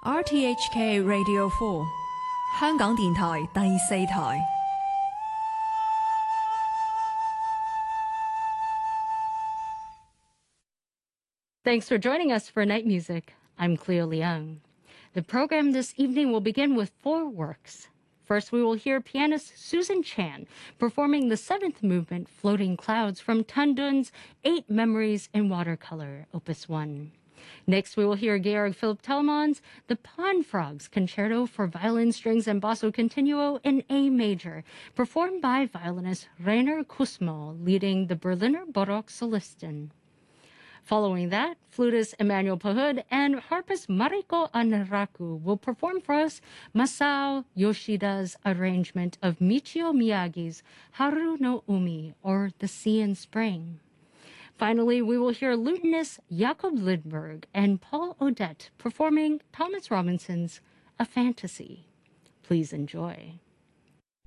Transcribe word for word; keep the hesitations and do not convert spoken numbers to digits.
R T H K Radio four 香港電台第四台。 Thanks for joining us for Night Music. I'm Cleo Leung. The program this evening will begin with four works. First, we will hear pianist Susan Chan performing the seventh movement, Floating Clouds, from Tan Dun's Eight Memories in Watercolor, Opus one. Next, we will hear Georg Philipp Teleman's The Pond Frogs Concerto for Violin, Strings, and Basso Continuo in A major, performed by violinist Rainer Kussmaul, leading the Berliner Baroque Solisten. Following that, flutist Emmanuel Pahud and harpist Mariko Anaraku will perform for us Masao Yoshida's arrangement of Michio Miyagi's Haru no Umi, or The Sea in Spring. Finally, we will hear lutenist Jakob Lindberg and Paul Odette performing Thomas Robinson's A Fantasy. Please enjoy.